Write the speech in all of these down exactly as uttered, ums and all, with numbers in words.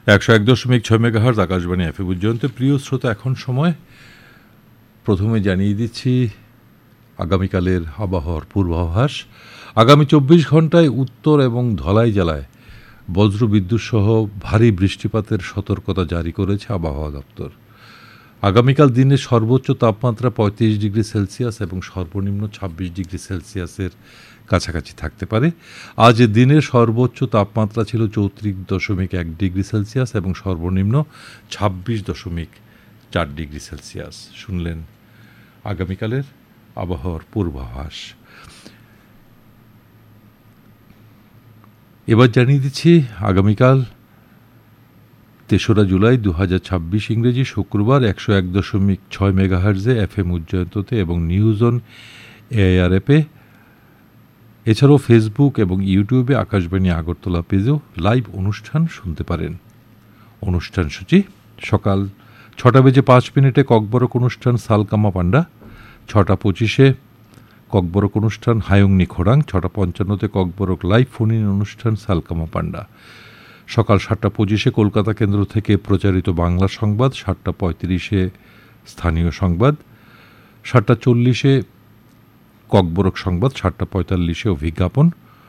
একশো এক দশমিক ছয় মেগাহার্জ আকাশবাণী এফএম পর্যন্ত। প্রিয় শ্রোতা, এখন সময় প্রথমে জানিয়ে দিচ্ছি আগামীকালের আবহাওয়ার পূর্বাভাস। আগামী চব্বিশ ঘন্টায় উত্তর এবং ধলাই জেলায় বজ্রবিদ্যুৎ সহ ভারী বৃষ্টিপাতের সতর্কতা জারি করেছে আবহাওয়া দপ্তর। আগামীকাল দিনের সর্বোচ্চ তাপমাত্রা পঁয়ত্রিশ ডিগ্রি সেলসিয়াস এবং সর্বনিম্ন ছাব্বিশ ডিগ্রি সেলসিয়াসের কাছাকাছি থাকতে পারে। আজ দিনের সর্বোচ্চ তাপমাত্রা ছিল চৌত্রিশ দশমিক এক ডিগ্রি সেলসিয়াস এবং সর্বনিম্ন ছাব্বিশ দশমিক চার ডিগ্রি সেলসিয়াস। শুনলেন আগামীকালের আবহাওয়ার পূর্বাভাস। এবার জানিয়ে দিচ্ছি আগামীকাল তেসরা জুলাই দু হাজার ছাব্বিশ ইংরেজি শুক্রবার একশো এক দশমিক ছয় মেগাহার্জে এফ এম উজ্জয়ন্ততে এবং নিউজ অন এআইআরএপে, এছাড়াও ফেসবুক এবং ইউটিউবে আকাশবাণী আগরতলা পেজেও লাইভ অনুষ্ঠান শুনতে পারেন। অনুষ্ঠান সূচি: সকাল ছটা বেজে পাঁচ মিনিটে ককবরক অনুষ্ঠান সালকামা পান্ডা, ছটা পঁচিশে ককবরক অনুষ্ঠান হায়ংনি খোরাং, ছটা পঞ্চান্নতে ককবরক লাইভ ফোন ইন অনুষ্ঠান সালকামা পান্ডা। সকাল সাতটা পঁচিশে কলকাতা কেন্দ্র থেকে প্রচারিত বাংলা সংবাদ, সাতটা পঁয়ত্রিশে স্থানীয় সংবাদ, সাতটা চল্লিশে ককবরক সংবাদ, সাতটা পঁয়তাল্লিশে বিজ্ঞাপন।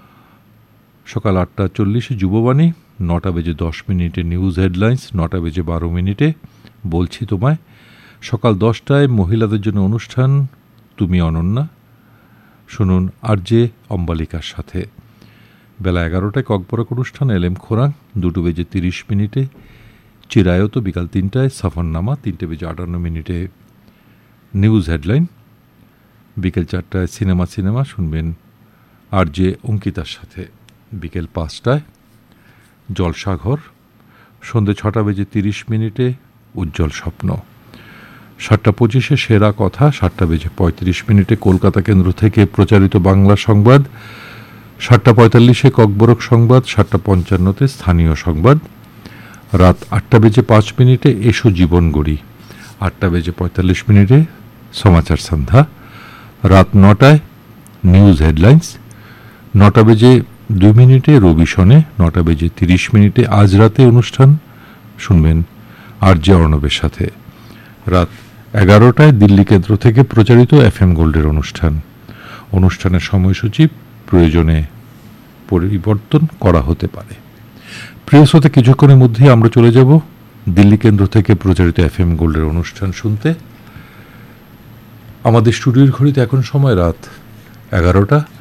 সকাল আটটা চল্লিশে যুববাণী, নটা বেজে দশ মিনিটে নিউজ হেডলাইন্স, নটা বেজে বারো মিনিটে বলছি তোমায়। সকাল দশটায় মহিলাদের জন্য অনুষ্ঠান তুমি অনন্যা, শুনুন আর জে অম্বালিকার সাথে। বেলা এগারোটায় ককবরক অনুষ্ঠান এল এম খোরাং, দুটো বেজে তিরিশ মিনিটে চিরায়ত। বিকাল তিনটায় সাফরনামা, তিনটে বেজে আটান্ন মিনিটে নিউজ হেডলাইন। বিকেল চারটায় সিনেমা সিনেমা শুনবেন আর জে অঙ্কিতার সাথে। বিকেল পাঁচটায় জলসাঘর, সন্ধ্যে ছটা বেজে তিরিশ মিনিটে উজ্জ্বল স্বপ্ন। সাতটা পঁচিশে সেরা কথা, সাতটা বেজে পঁয়ত্রিশ মিনিটে কলকাতা কেন্দ্র থেকে প্রচারিত বাংলা সংবাদ, সাতটা পঁয়তাল্লিশে ককবরক সংবাদ, সাতটা পঞ্চান্নতে স্থানীয় সংবাদ। রাত আটটা বেজে পাঁচ মিনিটে এসো জীবন গড়ি, আটটা বেজে পঁয়তাল্লিশ মিনিটে সমাচার সন্ধ্যা। রাত নটায় নিউজ হেডলাইন্স, নটা বেজে দুই মিনিটে রবি শনে, নটা বেজে তিরিশ মিনিটে আজ রাতে অনুষ্ঠান শুনবেন আর জে অর্ণবের সাথে। রাত এগারোটায় দিল্লি কেন্দ্র থেকে প্রচারিত এফ এম গোল্ডের অনুষ্ঠান। অনুষ্ঠানের সময়সূচি প্রয়োজনে পরিবর্তন করা হতে পারে। প্রিয় শ্রোতা, কিছুক্ষণের মধ্যেই আমরা চলে যাব দিল্লি কেন্দ্র থেকে প্রচারিত এফ এম গোল্ডের অনুষ্ঠান শুনতে। আমাদের স্টুডিওর ঘড়িতে এখন সময় রাত এগারোটা